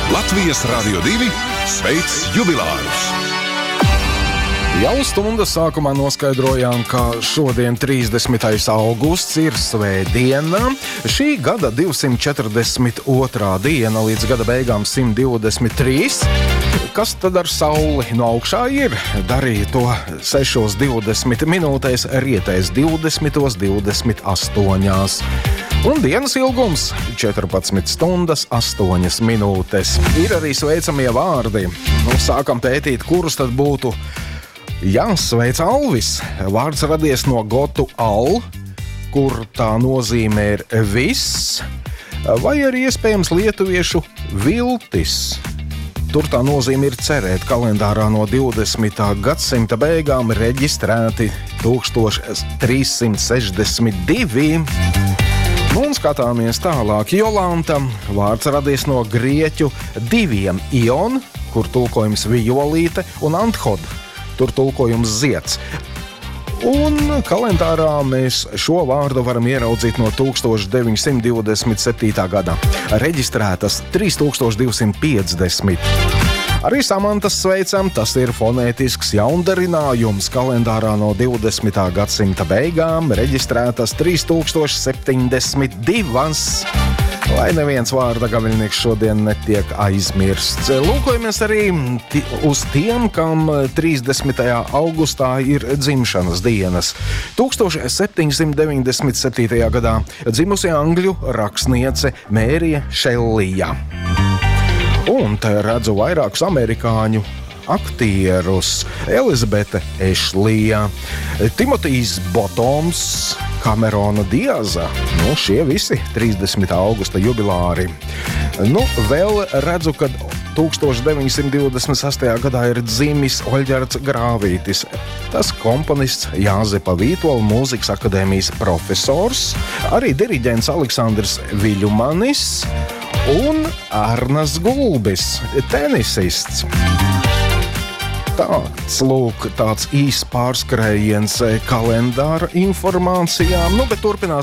Latvijas Radio 2 sveic jubilārus! Jau stundas sākumā noskaidrojām, ka šodien 30. augusts ir svētdiena. Šī gada 242. diena, līdz gada beigām 123. Kas tad ar sauli no augšā ir? Darīja to 6:20 minūtēs, rietēs 20:28. Un dienas ilgums 14 stundas 8 minūtes. Ir arī sveicamie vārdi. Sākam pētīt, kurus tad būtu jāsveic Alvis. Vārds radies no gotu al, kur tā nozīmē ir viss, vai arī iespējams lietuviešu viltis. Tur tā nozīme ir cerēt. Kalendārā no 20. gadsimta beigām reģistrēti 1362. Un skatāmies tālāk. Jolanta, vārds radies no grieķu diviem ion, kur tulkojums violīte, un anthod, tur tulkojums zieds. Un kalendārā mēs šo vārdu varam ieraudzīt no 1927. gada. Reģistrētas 3250. Arī Samantas sveicam, tas ir fonētisks jaundarinājums. Kalendārā no 20. gadsimta beigām reģistrētas 3072. Lai neviens vārda gaviļnieks šodien netiek aizmirsts. Lūkojamies arī uz tiem, kam 30. augustā ir dzimšanas dienas. 1797. gadā dzimusi angļu rakstniece Mērija Šellija. Un te redzu vairākus amerikāņu aktierus. Elizabete Ešlija, Timotijs Botoms, Kamerona Diaza. Šie visi 30. augusta jubilāri. Vēl redzu, ka 1928. gadā ir dzimis Oļģerts Grāvītis. Tas komponists Jāzepa Vītola mūzikas akadēmijas profesors, arī diriģents Aleksandrs Viļumanis un Arnas Gulbis, tenisists. Tāds īsts pārskrējiens kalendāra informācijām, bet turpināsim